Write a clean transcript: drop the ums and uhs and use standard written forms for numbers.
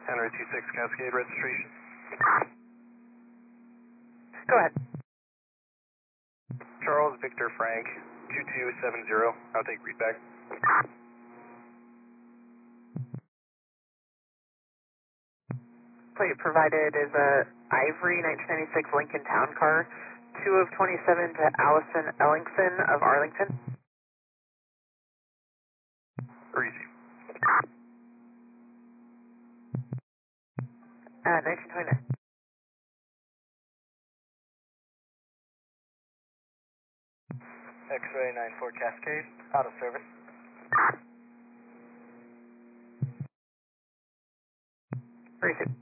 Henry 26 Cascade registration. Go ahead. Charles Victor Frank 2270. I'll take readback. Plate provided is a Ivory 1996 Lincoln Town Car, 2 of 27 to Allison Ellingson of Arlington. Easy. 1929. X-ray 94 Cascade, out of service. Receive.